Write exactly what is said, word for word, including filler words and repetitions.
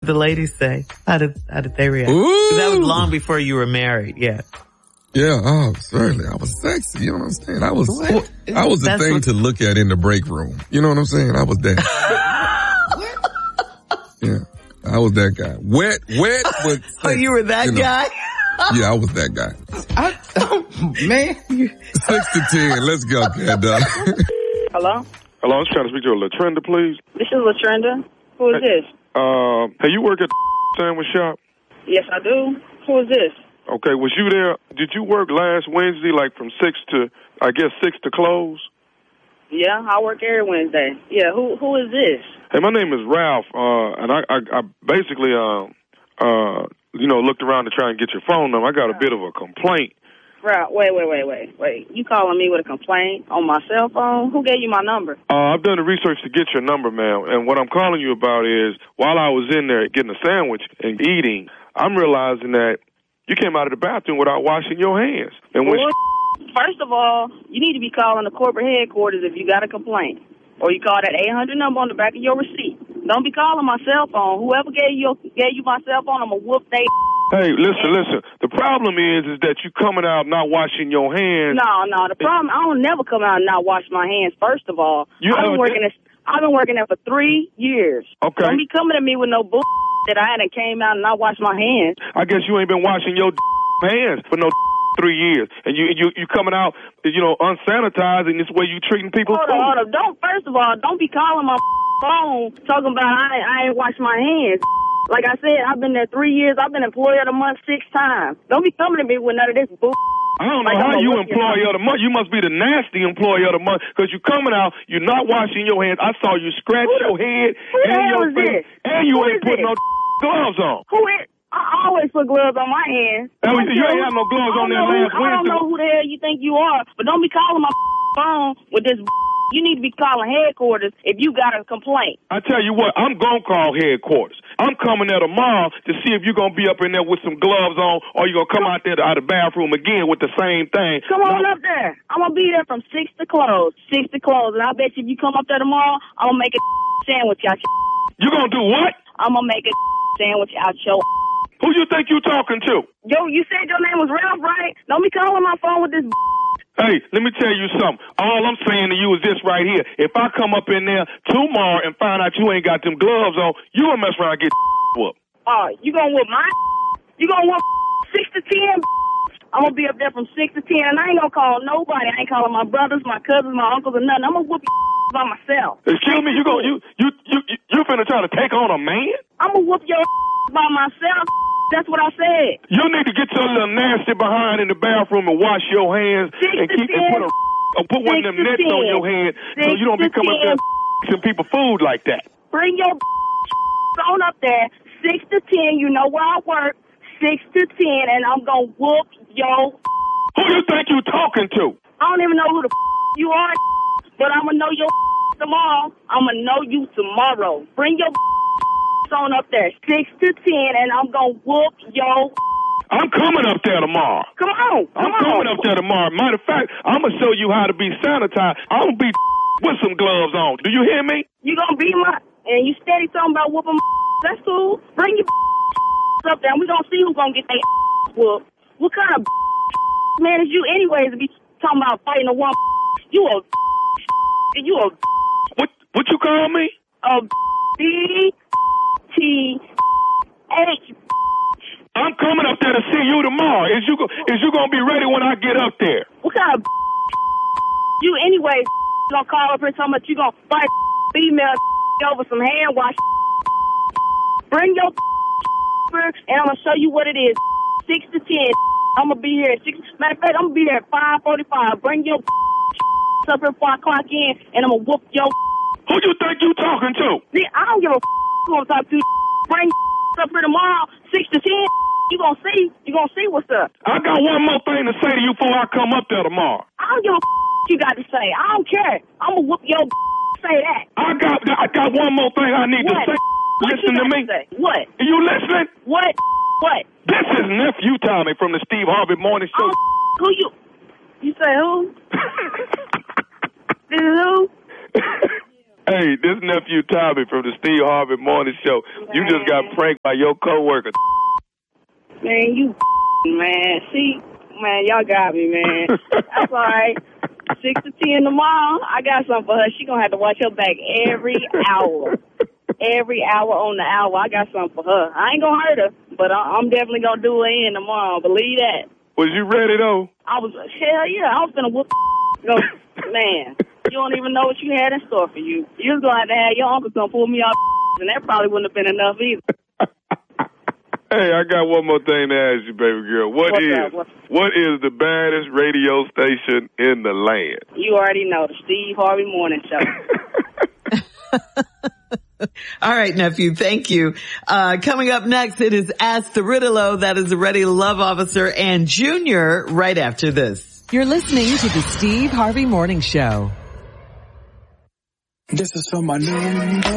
the ladies say? How did how did they react? Ooh. That was long before you were married. Yeah. Yeah, oh, certainly. I was sexy. You know what I'm saying? I was, What? I was the That's thing what- to look at in the break room. You know what I'm saying? I was that. Yeah, I was that guy. Wet, wet, but sexy, Oh, you were that you know. guy? Yeah, I was that guy. I, oh, man. Six to ten. Let's go, cat dog. Hello? Hello, I was trying to speak to a Latrenda, please. This is Latrenda. Who is this? Uh, hey, you work at the sandwich shop? Yes, I do. Who is this? Okay, was you there? Did you work last Wednesday, like from six to, I guess, six to close? Yeah, I work every Wednesday. Yeah, who who is this? Hey, my name is Ralph, uh, and I, I, I basically, uh, uh, you know, looked around to try and get your phone number. I got a bit of a complaint. Right, wait, wait, wait, wait, wait. You calling me with a complaint on my cell phone? Who gave you my number? Uh, I've done the research to get your number, ma'am, and what I'm calling you about is, while I was in there getting a sandwich and eating, I'm realizing that you came out of the bathroom without washing your hands. And when Well, first of all, you need to be calling the corporate headquarters if you got a complaint. Or you call that eight hundred number on the back of your receipt. Don't be calling my cell phone. Whoever gave you gave you my cell phone, I'm going to whoop they. Hey, listen, listen. The problem is, is that you coming out not washing your hands. No, no. The problem, I don't never come out and not wash my hands. First of all, You I've have been a- working. At, I've been working there for three years. Okay. Don't be coming at me with no bull that I hadn't came out and not washed my hands. I guess you ain't been washing your hands for no three years, and you you you coming out, you know, unsanitized, and this way you treating people. Hold on, hold on. Don't. First of all, don't be calling my phone talking about I ain't, I ain't washed my hands. Like I said, I've been there three years. I've been employee of the month six times. Don't be coming to me with none of this bull. I don't know Like, how I'm a you rookie. employee of the month. You must be the nasty employee of the month because you coming out, you're not washing your hands. I saw you scratch Who the- your head who the and hell your is face, this? and you Who ain't is putting this? no gloves on. Who is? I always put gloves on my hands. Oh, I don't you care ain't who- have no gloves I on don't there know who- last I don't Wednesday. know who the hell you think you are, but don't be calling my phone with this. You need to be calling headquarters if you got a complaint. I tell you what, I'm going to call headquarters. I'm coming there tomorrow to see if you're going to be up in there with some gloves on or you're going to come out there out of the bathroom again with the same thing. Come on No- up there. I'm going to be there from six to close. six to close. And I bet you if you come up there tomorrow, I'm going to make a sandwich out your. You going to do what? I'm going to make a sandwich out your. Who you think you talking to? Yo, you said your name was Ralph, right? Don't be calling my phone with this. Hey, let me tell you something. All I'm saying to you is this right here. If I come up in there tomorrow and find out you ain't got them gloves on, you gonna mess around and get whooped. Oh, you going to whoop mine? You going to whoop six to ten? I'm going to be up there from six to ten, and I ain't going to call nobody. I ain't calling my brothers, my cousins, my uncles, or nothing. I'm going to whoop by myself. Excuse me, you go you you you you, you finna try to take on a man? I'm going to whoop your by myself. That's what I said. You need to get your little nasty behind in the bathroom and wash your hands Six and to keep and ten. put a or put one of them Six to nets on ten. your head so Six you don't be to coming up ten. there some people food like that. Bring your phone up there, six to ten. You know where I work, six to ten, and I'm gonna whoop your. Who you think you talking to? I don't even know who the you are, but I'm gonna know your tomorrow. I'm gonna know you tomorrow. Bring your on up there, six to ten, and I'm gonna whoop your. I'm coming up there tomorrow. Come on, come I'm on. coming up there tomorrow. Matter of fact, I'm gonna show you how to be sanitized. I'm gonna be with some gloves on. Do you hear me? You gonna be my, and you steady talking about whooping. That's cool. Bring your up there, and we gonna see who's gonna get their whooped. What kind of man is you, anyways, to be talking about fighting a woman? You a, you a, What what you call me? a B T H. I'm coming up there to see you tomorrow. Is you go, is you gonna be ready when I get up there? What kind of you, anyways, gonna call up here talking about you gonna fight female over some hand wash? Bring your and I'm gonna show you what it is. Six to ten. I'm gonna be here at six. Matter of fact, I'm gonna be there at five forty-five. Bring your up here before I clock in, and I'm gonna whoop your. Who you think you talking to? See, I don't give a who I'm talking to. Bring up here tomorrow, six to ten. You gonna see? You gonna see what's up? I got one more thing to say to you before I come up there tomorrow. I don't give a you got to say. I don't care. I'm gonna whoop your. Say that. I got I got one more thing I need What? to say. What Listen you to got me. say? What? Are you listening? What? What? This is Nephew Tommy from the Steve Harvey Morning Show. Oh, who you? You say who? This is who? Hey, this nephew Tommy from the Steve Harvey Morning Show. Man. You just got pranked by your coworker. Man, you man. See, man, y'all got me, man. That's all right. Six to ten tomorrow. I got something for her. She gonna have to watch her back every hour. Every hour on the hour. I got something for her. I ain't gonna hurt her, but I'm definitely gonna do her in tomorrow. Believe that. Was you ready though? I was. Hell yeah. I was gonna whoop. Go, man. You don't even know what you had in store for you. You was going to have your uncle gonna pull me off, and that probably wouldn't have been enough either. Hey, I got one more thing to ask you, baby girl. What What's is What's... what is the baddest radio station in the land? You already know, the Steve Harvey Morning Show. All right, nephew. Thank you. Uh, coming up next, it is Ask the Riddle. That is the Ready Love Officer and Junior right after this. You're listening to the Steve Harvey Morning Show. This is for my number